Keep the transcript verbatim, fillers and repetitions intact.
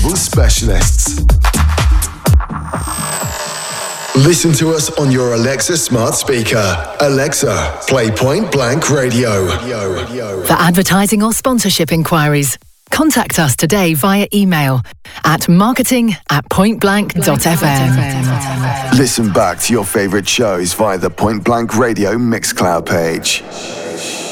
turntable specialists. Listen to us on your Alexa smart speaker. Alexa, play Point Blank Radio. For advertising or sponsorship inquiries, contact us today via email at marketing at pointblank.fm. Listen back to your favorite shows via the Point Blank Radio Mixcloud page.